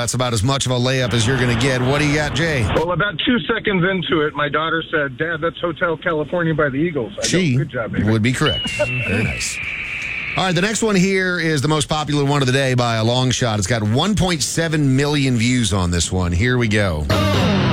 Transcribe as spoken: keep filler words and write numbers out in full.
That's about as much of a layup as you're going to get. What do you got, Jay? Well, about two seconds into it, my daughter said, Dad, that's Hotel California by the Eagles. I She go, good job, baby. would be correct. Very nice. All right, the next one here is the most popular one of the day by a long shot. It's got one point seven million views on this one. Here we go.